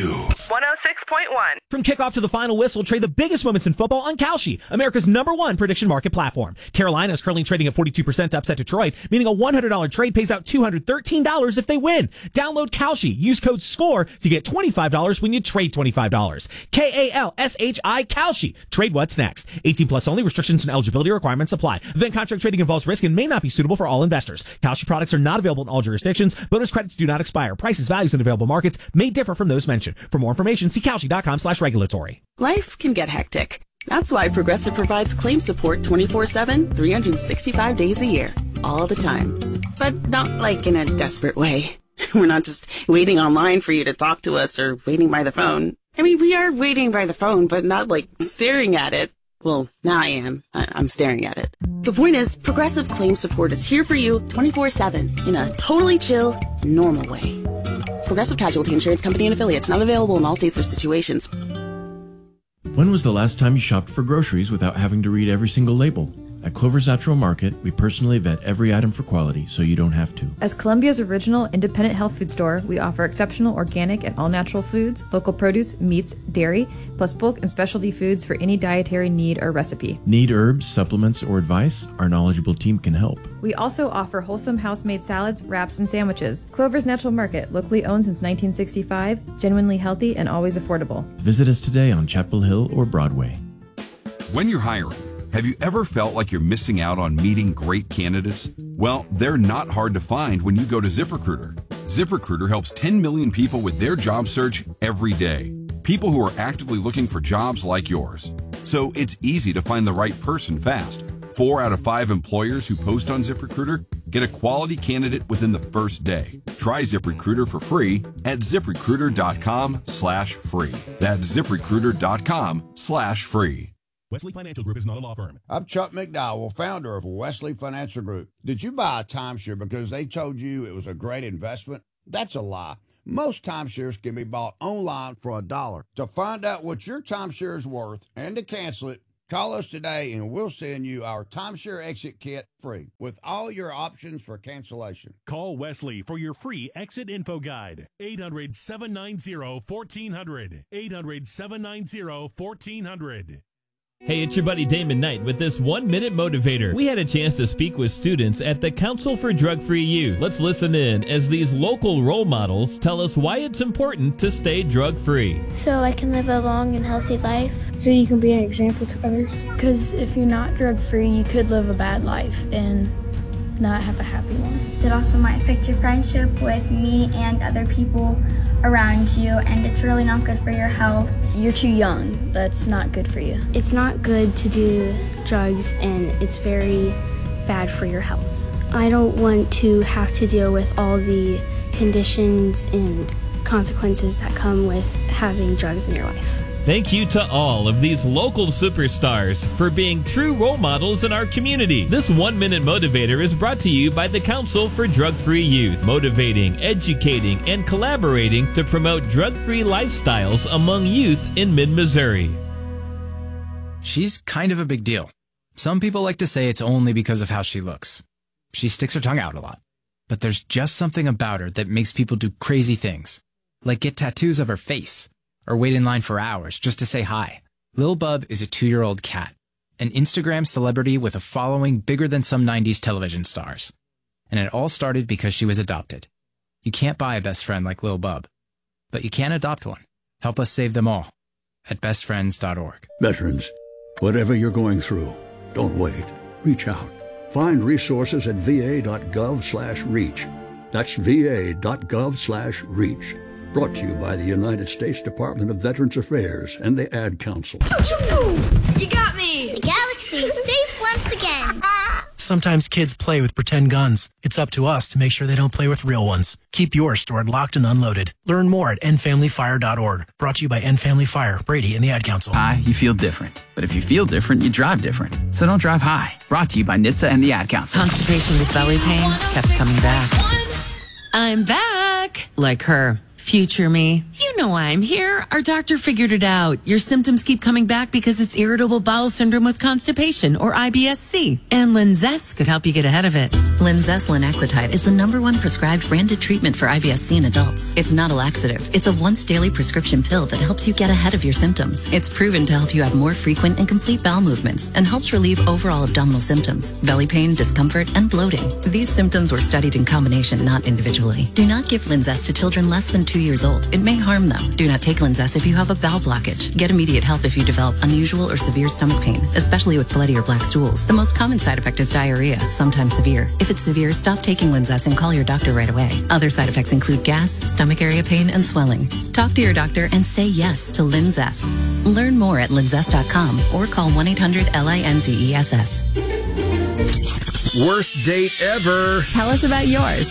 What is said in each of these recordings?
you. 106.1. From kickoff to the final whistle, trade the biggest moments in football on Kalshi, America's #1 prediction market platform. Carolina is currently trading at 42% to upset Detroit, meaning a $100 trade pays out $213 if they win. Download Kalshi. Use code SCORE to get $25 when you trade $25. KALSHI Kalshi. Trade what's next. 18 plus only. Restrictions and eligibility requirements apply. Event contract trading involves risk and may not be suitable for all investors. Kalshi products are not available in all jurisdictions. Bonus credits do not expire. Prices, values, and available markets may differ from those mentioned. For more information, see Kalshi.com/regulatory. Life can get hectic. That's why Progressive provides claim support 24/7, 365 days a year, all the time. But not like in a desperate way. We're not just waiting online for you to talk to us or waiting by the phone. I mean, we are waiting by the phone, but not like staring at it. Well, now I am. I'm staring at it. The point is, Progressive claim support is here for you 24/7 in a totally chill, normal way. Progressive Casualty Insurance Company and Affiliates, not available in all states or situations. When was the last time you shopped for groceries without having to read every single label? At Clover's Natural Market, we personally vet every item for quality so you don't have to. As Columbia's original independent health food store, we offer exceptional organic and all-natural foods, local produce, meats, dairy, plus bulk and specialty foods for any dietary need or recipe. Need herbs, supplements, or advice? Our knowledgeable team can help. We also offer wholesome house-made salads, wraps, and sandwiches. Clover's Natural Market, locally owned since 1965, genuinely healthy and always affordable. Visit us today on Chapel Hill or Broadway. When you're hiring, have you ever felt like you're missing out on meeting great candidates? Well, they're not hard to find when you go to ZipRecruiter. ZipRecruiter helps 10 million people with their job search every day. People who are actively looking for jobs like yours. So it's easy to find the right person fast. 4 out of 5 employers who post on ZipRecruiter get a quality candidate within the first day. Try ZipRecruiter for free at ZipRecruiter.com/free. That's ZipRecruiter.com/free. Wesley Financial Group is not a law firm. I'm Chuck McDowell, founder of Wesley Financial Group. Did you buy a timeshare because they told you it was a great investment? That's a lie. Most timeshares can be bought online for $1. To find out what your timeshare is worth and to cancel it, call us today and we'll send you our timeshare exit kit free with all your options for cancellation. Call Wesley for your free exit info guide. 800-790-1400. 800-790-1400. Hey, it's your buddy Damon Knight with this 1-minute motivator. We had a chance to speak with students at the Council for Drug-Free Youth. Let's listen in as these local role models tell us why it's important to stay drug-free. So I can live a long and healthy life. So you can be an example to others. Because if you're not drug-free, you could live a bad life and not have a happy one. It also might affect your friendship with me and other people around you, and it's really not good for your health. You're too young. That's not good for you. It's not good to do drugs, and it's very bad for your health. I don't want to have to deal with all the conditions and consequences that come with having drugs in your life. Thank you to all of these local superstars for being true role models in our community. This 1-minute motivator is brought to you by the Council for Drug-Free Youth, motivating, educating, and collaborating to promote drug-free lifestyles among youth in mid-Missouri. She's kind of a big deal. Some people like to say it's only because of how she looks. She sticks her tongue out a lot. But there's just something about her that makes people do crazy things, like get tattoos of her face, or wait in line for hours just to say hi. Lil Bub is a 2-year-old cat, an Instagram celebrity with a following bigger than some 90s television stars. And it all started because she was adopted. You can't buy a best friend like Lil Bub, but you can adopt one. Help us save them all at bestfriends.org. Veterans, whatever you're going through, don't wait. Reach out. Find resources at va.gov/reach. That's va.gov/reach. Brought to you by the United States Department of Veterans Affairs and the Ad Council. You got me! The galaxy is safe once again. Sometimes kids play with pretend guns. It's up to us to make sure they don't play with real ones. Keep yours stored locked and unloaded. Learn more at endfamilyfire.org. Brought to you by End Family Fire, Brady, and the Ad Council. High, you feel different. But if you feel different, you drive different. So don't drive high. Brought to you by NHTSA and the Ad Council. Constipation with belly pain kept coming back. I'm back. Like her. Future me. You know I'm here. Our doctor figured it out. Your symptoms keep coming back because it's irritable bowel syndrome with constipation, or IBS-C. And Linzess could help you get ahead of it. Linzess linaclotide is the #1 prescribed branded treatment for IBS-C in adults. It's not a laxative. It's a once-daily prescription pill that helps you get ahead of your symptoms. It's proven to help you have more frequent and complete bowel movements and helps relieve overall abdominal symptoms, belly pain, discomfort, and bloating. These symptoms were studied in combination, not individually. Do not give Linzess to children less than 2 years old. It may harm them. Do not take Linzess if you have a bowel blockage. Get immediate help if you develop unusual or severe stomach pain, especially with bloody or black stools. The most common side effect is diarrhea, sometimes severe. If it's severe, stop taking Linzess and call your doctor right away. Other side effects include gas, stomach area pain, and swelling. Talk to your doctor and say yes to Linzess. Learn more at linzess.com or call 1-800-LINZESS. Worst date ever. Tell us about yours.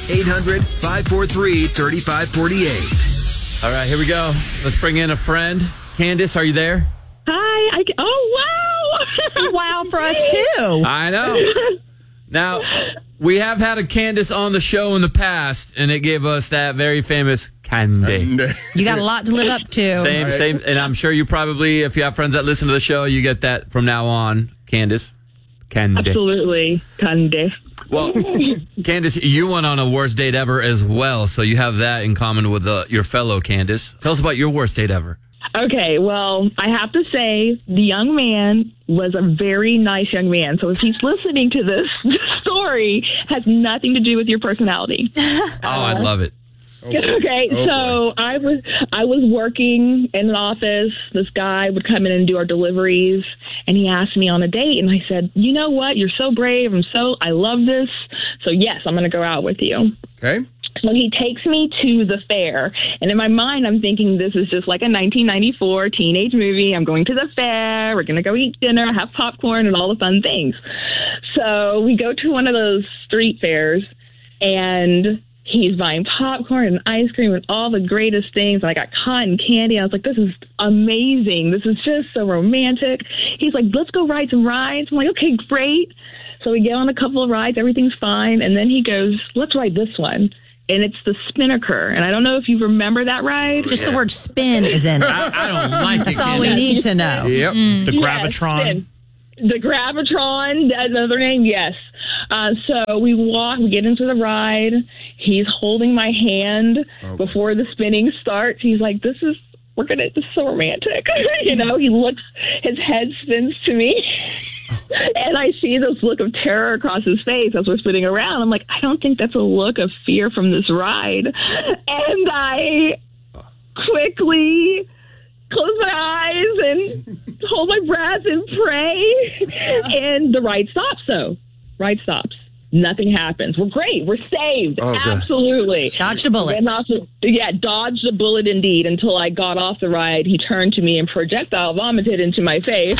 800-543-3548. All right, here we go. Let's bring in a friend. Candace, are you there? Hi. Oh, wow. Wow for us, too. I know. Now, we have had a Candace on the show in the past, and it gave us that very famous Candy. You got a lot to live up to. Same. And I'm sure you probably, if you have friends that listen to the show, you get that from now on, Candace. Candy. Absolutely. Candy. Well, Candace, you went on a worst date ever as well, so you have that in common with your fellow Candace. Tell us about your worst date ever. Okay, well, I have to say the young man was a very nice young man. So if he's listening to this story, has nothing to do with your personality. Oh, I love it. Okay, so I was working in an office. This guy would come in and do our deliveries, and he asked me on a date, and I said, you know what? You're so brave. I love this. So yes, I'm going to go out with you. Okay. So he takes me to the fair, and in my mind, I'm thinking this is just like a 1994 teenage movie. I'm going to the fair. We're going to go eat dinner, have popcorn, and all the fun things. So we go to one of those street fairs, and he's buying popcorn and ice cream and all the greatest things. And I got cotton candy. I was like, this is amazing. This is just so romantic. He's like, let's go ride some rides. I'm like, okay, great. So we get on a couple of rides. Everything's fine. And then he goes, let's ride this one. And it's the Spinnaker. And I don't know if you remember that ride. Just the word spin is in it. I don't like it. That's all we need to know. Yep. The Gravitron. The Gravitron, that's another name, yes. So we get into the ride. He's holding my hand before the spinning starts. He's like, this is so romantic. He looks, his head spins to me. And I see this look of terror across his face as we're spinning around. I'm like, I don't think that's a look of fear from this ride. And I quickly close my eyes and hold my breath and pray. And the ride stops, though. Ride stops. Nothing happens. We're great. We're saved. Absolutely. Dodged a bullet. Dodged a bullet indeed until I got off the ride. He turned to me and projectile vomited into my face.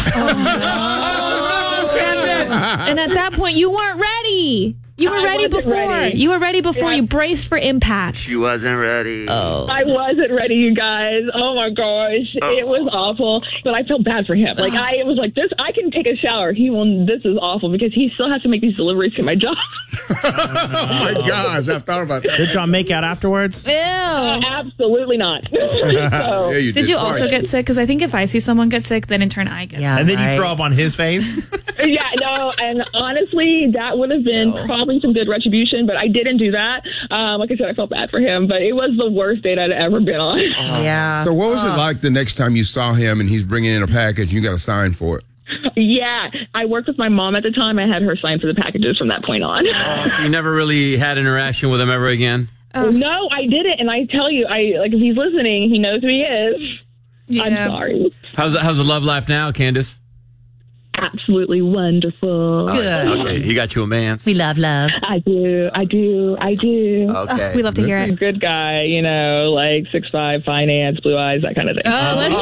And at that point, you weren't ready. You were ready before. You were ready before. You braced for impact. She wasn't ready. Oh. I wasn't ready, you guys. Oh, my gosh. It was awful. But I felt bad for him. Like, I was like, this, I can take a shower. This is awful because he still has to make these deliveries to my job. Oh, my gosh. I've thought about that. Did y'all make out afterwards? Ew. Absolutely not. Yeah, you did you also get sick? Because I think if I see someone get sick, then in turn I get sick. And then you throw up on his face? Yeah, no, and honestly, that would have been probably some good retribution, but I didn't do that. Like I said, I felt bad for him, but it was the worst date I'd ever been on. Yeah. So what was it like the next time you saw him and he's bringing in a package and you got to sign for it? Yeah, I worked with my mom at the time. I had her sign for the packages from that point on. So you never really had interaction with him ever again? No, I didn't, and I tell you, if he's listening, he knows who he is. Yeah. I'm sorry. How's the love life now, Candace? Absolutely wonderful. Good. Okay, he got you a man. We love love. I do. Okay. We love to hear it. Good guy, like 6'5", finance, blue eyes, that kind of thing. Oh, let's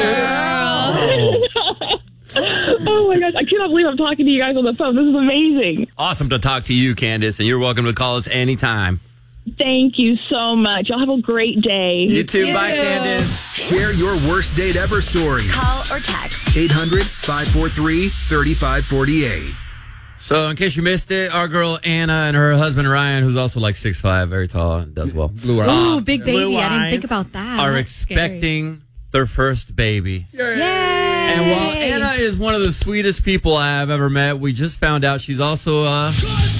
go, girl. Oh my gosh, I cannot believe I'm talking to you guys on the phone. This is amazing. Awesome to talk to you, Candace, and you're welcome to call us anytime. Thank you so much. Y'all have a great day. You too. Bye, Candace. Share your worst date ever story. Call or text. 800-543-3548. So, in case you missed it, our girl Anna and her husband Ryan, who's also like 6'5", very tall, and does well. Blue eyes. Ooh, big baby. Blue I didn't eyes. think about that. Are That's expecting their first baby. Yay. And while Anna is one of the sweetest people I have ever met, we just found out she's also a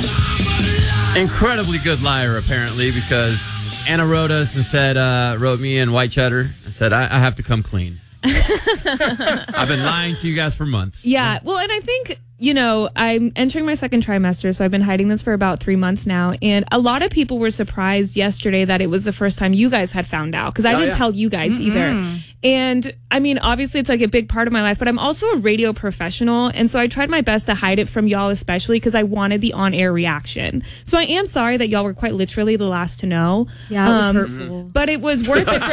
incredibly good liar, apparently, because Anna wrote us and said, wrote me and White Cheddar and said, I have to come clean. I've been lying to you guys for months. Yeah. Well, and I think, I'm entering my second trimester, so I've been hiding this for about 3 months now. And a lot of people were surprised yesterday that it was the first time you guys had found out, because I didn't tell you guys either. And I mean, obviously it's like a big part of my life, but I'm also a radio professional. And so I tried my best to hide it from y'all, especially because I wanted the on-air reaction. So I am sorry that y'all were quite literally the last to know. Yeah, it was hurtful. But it was worth it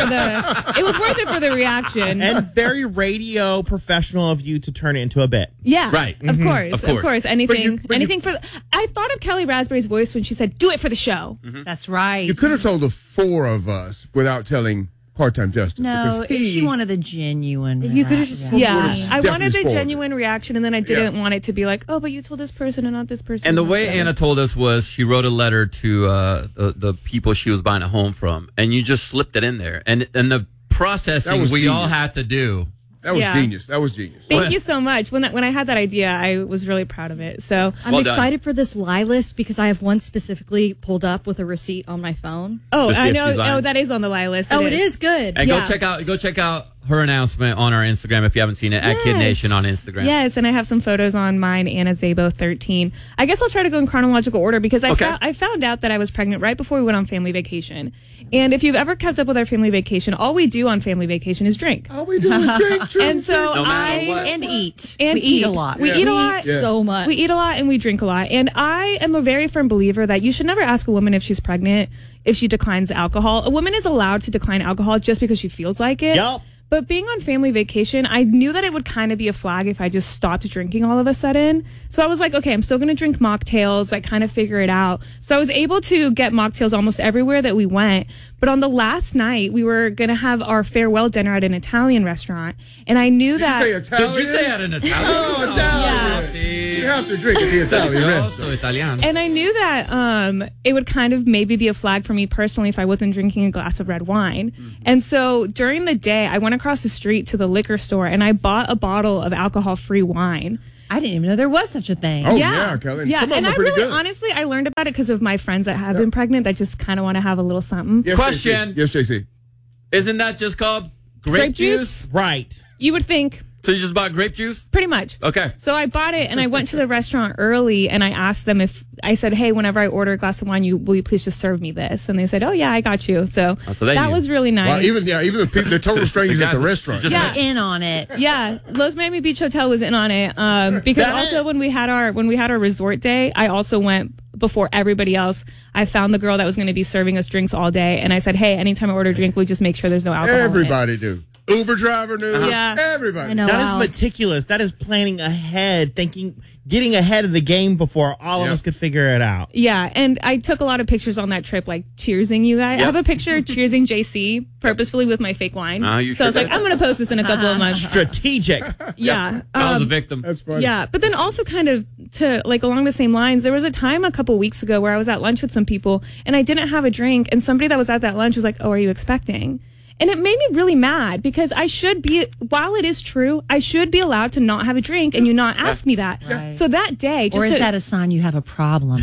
for the reaction. And very radio professional of you to turn it into a bit. Yeah. Right. Of course. Anything But I thought of Kelly Raspberry's voice when she said, "Do it for the show." That's right. You could have told the four of us without telling Part-Time Justin. No, because she wanted the genuine. You could have just Yeah, I wanted definitely the spoiled it. genuine reaction, and then I didn't want it to be like, "Oh, but you told this person and not this person." And the way Anna told us was she wrote a letter to the people she was buying a home from, and you just slipped it in there. And the processing we genius. all had to do. That was genius. That was genius. Thank you so much. When I had that idea, I was really proud of it. So I'm excited for this lie list because I have one specifically pulled up with a receipt on my phone. Oh, To see I if know. she's lying. Oh, that is on the lie list. Oh, it is good. And Yeah. go check out her announcement on our Instagram if you haven't seen it at Kid Nation on Instagram. Yes, and I have some photos on mine, Anna Zabo 13. I guess I'll try to go in chronological order because I found out that I was pregnant right before we went on family vacation. And if you've ever kept up with our family vacation, all we do on family vacation is drink. All we do is drink, true. And so and eat. And we eat a lot. We eat a lot. So much. We eat a lot and we drink a lot. And I am a very firm believer that you should never ask a woman if she's pregnant if she declines alcohol. A woman is allowed to decline alcohol just because she feels like it. Yup. But being on family vacation, I knew that it would kind of be a flag if I just stopped drinking all of a sudden. So I was like, okay, I'm still going to drink mocktails, like kind of figure it out. So I was able to get mocktails almost everywhere that we went. But on the last night, we were going to have our farewell dinner at an Italian restaurant. And I knew that. Did you say Italian? Did you say at an Italian? Oh, Italian. You have to drink at the Italian restaurant. Italian. And I knew that it would kind of maybe be a flag for me personally if I wasn't drinking a glass of red wine. And so during the day, I went across the street to the liquor store and I bought a bottle of alcohol-free wine. I didn't even know there was such a thing. Oh, yeah, Kelly. Yeah, Some of and them I are pretty really, good. honestly, I learned about it because of my friends that have been pregnant that just kind of want to have a little something. Yes, Question. JC. Yes, JC. Isn't that just called grape juice? Right. You would think. So you just bought grape juice? Pretty much. Okay. So I bought it and I went to the restaurant early and I asked them I said, hey, whenever I order a glass of wine, will you please just serve me this? And they said, oh yeah, I got you. So, so they that knew. was really nice. Well, even the people, the total strangers at the restaurant. Yeah. In on it. Yeah, Los Miami Beach Hotel was in on it because also when we had our resort day, I also went before everybody else. I found the girl that was going to be serving us drinks all day, and I said, "Hey, anytime I order a drink, we just make sure there's no alcohol." Everybody do. Uber driver knew. Yeah. Everybody. I know. That is meticulous. That is planning ahead, getting ahead of the game before all of us could figure it out. Yeah, and I took a lot of pictures on that trip, like cheersing you guys. I have a picture cheersing JC purposefully with my fake wine. So I was like, I'm going to post this in a couple of months. Strategic. Yeah. I was a victim. That's funny. Yeah, but then also kind of to like along the same lines, there was a time a couple weeks ago where I was at lunch with some people and I didn't have a drink, and somebody that was at that lunch was like, "Oh, are you expecting?" And it made me really mad because I should be, while it is true, I should be allowed to not have a drink and you not ask me that. Right. So that day, just or is that a sign you have a problem?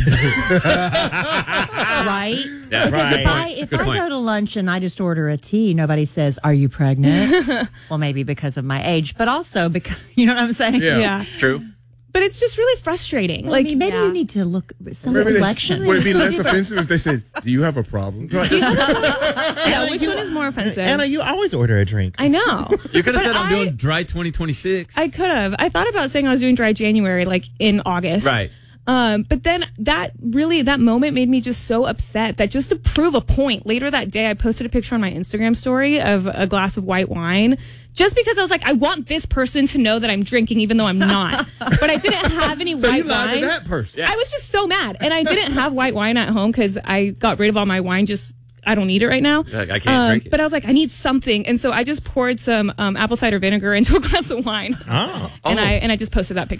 Right? Yeah, Because if I go to lunch and I just order a tea, nobody says, "Are you pregnant?" Well, maybe because of my age, but also because, you know what I'm saying? Yeah. True. But it's just really frustrating. Well, like I mean, maybe you need to look some reflection. Would it be less offensive if they said, "Do you have a problem?" Yeah, which one is more offensive? Anna, you always order a drink. I know. You could have But said I'm doing dry 2026. I could have. I thought about saying I was doing dry January, like in August. Right. But then that moment made me just so upset that just to prove a point, later that day I posted a picture on my Instagram story of a glass of white wine, just because I was like, I want this person to know that I'm drinking even though I'm not. But I didn't have any So white you lied wine. to that person. I was just so mad. And I didn't have white wine at home because I got rid of all my wine. I don't need it right now. I can't drink it. But I was like, I need something. And so I just poured some apple cider vinegar into a glass of wine. Oh. And I just posted that picture.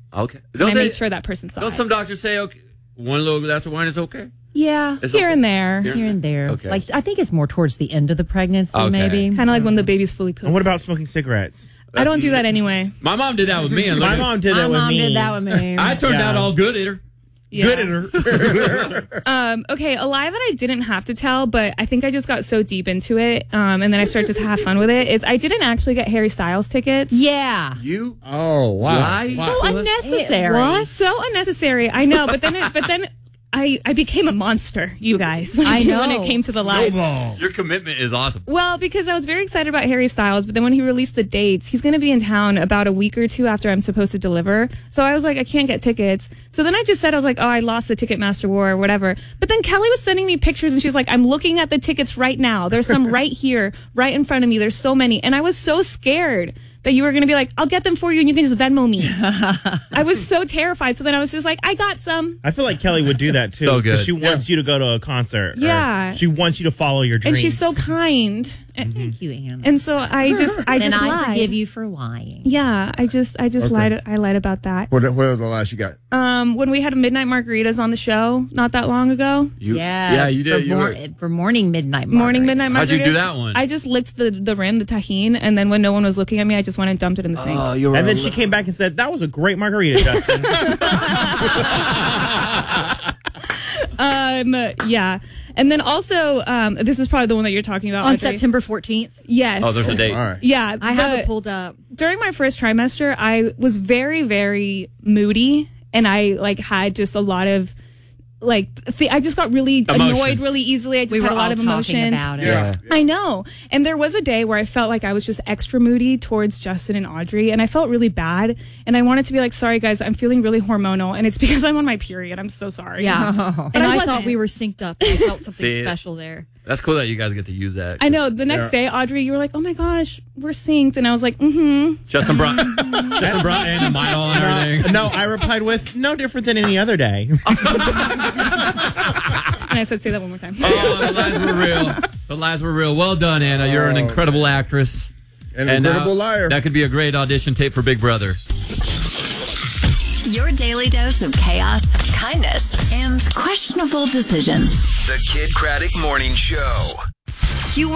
Okay. And I made sure that person saw Don't it. some doctors say, okay, one little glass of wine is okay? Yeah, It's here okay. and there. Here and there. Okay. Like I think it's more towards the end of the pregnancy, Okay. maybe. Kind of like when the baby's fully cooked. And what about smoking cigarettes? I don't do that anyway. My mom did that with me. And My mom did that with me. I turned Yeah. out all good at her. Yeah. Good at her. Okay, a lie that I didn't have to tell, but I think I just got so deep into it, and then I started to have fun with it, is I didn't actually get Harry Styles tickets. Yeah. You? Oh, wow. Lie? So unnecessary. What? So unnecessary. I know, but then I became a monster, you guys, when it came to the lies. Your commitment is awesome. Well, because I was very excited about Harry Styles, but then when he released the dates, he's going to be in town about a week or two after I'm supposed to deliver. So I was like, I can't get tickets. So then I just said, I was like, oh, I lost the Ticketmaster war or whatever. But then Kelly was sending me pictures and she's like, I'm looking at the tickets right now. There's some right here, right in front of me. There's so many. And I was so scared that you were going to be like, I'll get them for you and you can just Venmo me. I was so terrified. So then I was just like, I got some. I feel like Kelly would do that too. So good. Because she wants you to go to a concert. or Yeah. She wants you to follow your dreams. And she's so kind. Thank you, Anna. And so I just Then I lied. forgive you for lying. Yeah, I just lied. I lied about that. What are the lies you got? When we had Midnight Margaritas on the show not that long ago. Yeah, you did. For morning midnight. Morning Midnight Margaritas. How'd you do that one? I just licked the rim, the tahini, and then when no one was looking at me, I just went and dumped it in the sink. And then she came back and said, that was a great margarita, Justin. Yeah. And then also, this is probably the one that you're talking about. On Audrey. September 14th. Yes. Oh, there's a date. All right. Yeah. I have it pulled up. During my first trimester, I was very, very moody, and I had just a lot of I just got really annoyed Emotions. really easily. I just We had were a lot all of talking emotions. about it. Yeah. I know. And there was a day where I felt like I was just extra moody towards Justin and Audrey, and I felt really bad. And I wanted to be like, sorry guys, I'm feeling really hormonal, and it's because I'm on my period. I'm so sorry. Yeah. But And I wasn't. thought we were synced up. I felt something See, special there. That's cool that you guys get to use that. I know. The next day, Audrey, you were like, oh my gosh, we're synced. And I was like, Justin brought Anna mine all and everything. No, I replied with, no different than any other day. And I said, say that one more time. Oh, the lies were real. The lies were real. Well done, Anna. You're an incredible actress. And an incredible liar. That could be a great audition tape for Big Brother. Your daily dose of chaos, kindness, and questionable decisions. The Kid Craddock Morning Show.